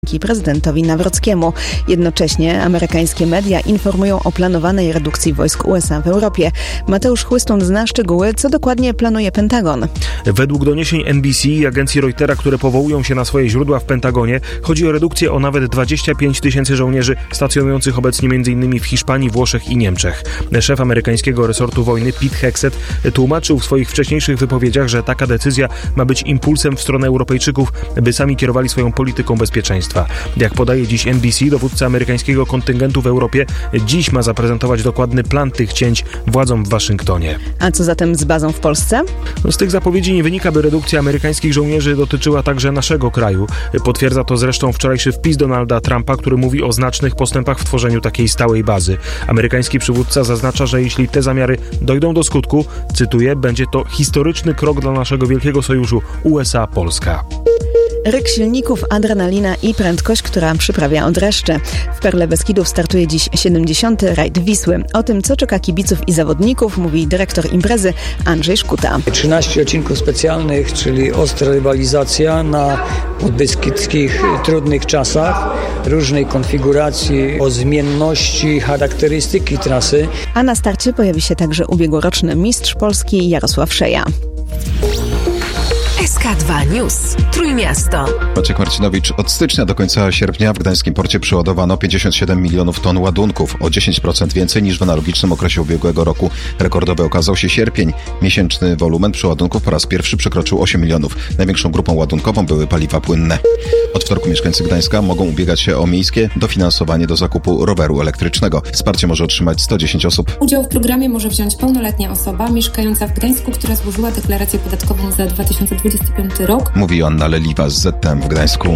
prezydentowi Nawrockiemu. Jednocześnie amerykańskie media informują o planowanej redukcji wojsk USA w Europie. Mateusz Chłystun zna szczegóły, co dokładnie planuje Pentagon. Według doniesień NBC i agencji Reutera, które powołują się na swoje źródła w Pentagonie, chodzi o redukcję o nawet 25 tysięcy żołnierzy stacjonujących obecnie m.in. w Hiszpanii, Włoszech i Niemczech. Szef amerykańskiego resortu wojny Pete Hegseth tłumaczył w swoich wcześniejszych wypowiedziach, że taka decyzja ma być impulsem w stronę Europejczyków, by sami kierowali swoją polityką bezpieczeństwa. Jak podaje dziś NBC, dowódca amerykańskiego kontyngentu w Europie dziś ma zaprezentować dokładny plan tych cięć władzom w Waszyngtonie. A co zatem z bazą w Polsce? Z tych zapowiedzi nie wynika, by redukcja amerykańskich żołnierzy dotyczyła także naszego kraju. Potwierdza to zresztą wczorajszy wpis Donalda Trumpa, który mówi o znacznych postępach w tworzeniu takiej stałej bazy. Amerykański przywódca zaznacza, że jeśli te zamiary dojdą do skutku, cytuję, będzie to historyczny krok dla naszego wielkiego sojuszu USA-Polska. Ryk silników, adrenalina i prędkość, która przyprawia od dreszcze. W Perle Beskidów startuje dziś 70. rajd Wisły. O tym, co czeka kibiców i zawodników, mówi dyrektor imprezy Andrzej Szkuta. 13 odcinków specjalnych, czyli ostra rywalizacja na podbeskidzkich trudnych czasach, różnej konfiguracji, o zmienności charakterystyki trasy. A na starcie pojawi się także ubiegłoroczny mistrz Polski Jarosław Szeja. SK2 News. Trójmiasto. Maciek Marcinowicz. Od stycznia do końca sierpnia w gdańskim porcie przeładowano 57 milionów ton ładunków, o 10% więcej niż w analogicznym okresie ubiegłego roku. Rekordowy okazał się sierpień. Miesięczny wolumen przeładunków po raz pierwszy przekroczył 8 milionów. Największą grupą ładunkową były paliwa płynne. Od wtorku mieszkańcy Gdańska mogą ubiegać się o miejskie dofinansowanie do zakupu roweru elektrycznego. Wsparcie może otrzymać 110 osób. Udział w programie może wziąć pełnoletnia osoba mieszkająca w Gdańsku, która złożyła deklarację podatkową za 2025 rok. Mówi Joanna Leliwa z ZTM w Gdańsku.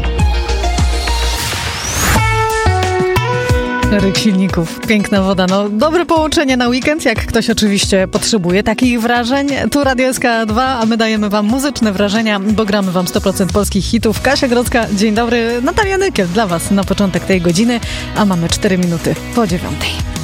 Ryk silników, piękna woda. No, dobre połączenie na weekend, jak ktoś oczywiście potrzebuje takich wrażeń. Tu Radio SK2, a my dajemy wam muzyczne wrażenia, bo gramy wam 100% polskich hitów. Kasia Grodzka, dzień dobry. Natalia Nykiel dla was na początek tej godziny, a mamy 4 minuty po 9.